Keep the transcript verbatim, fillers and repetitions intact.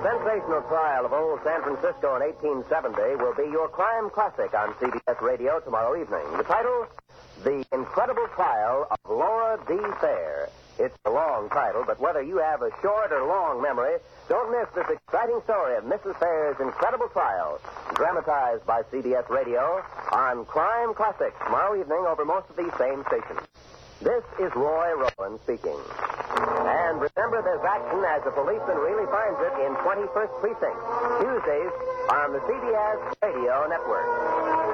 sensational trial of old San Francisco in eighteen seventy will be your crime classic on C B S Radio tomorrow evening. The title, The Incredible Trial of Laura D. Fair. It's a long title, but whether you have a short or long memory, don't miss this exciting story of Missus Fair's incredible trial, dramatized by C B S Radio on Crime Classics tomorrow evening over most of these same stations. This is Roy Rowan speaking. And remember, there's action as the policeman really finds it in twenty-first Precinct, Tuesdays on the C B S Radio Network.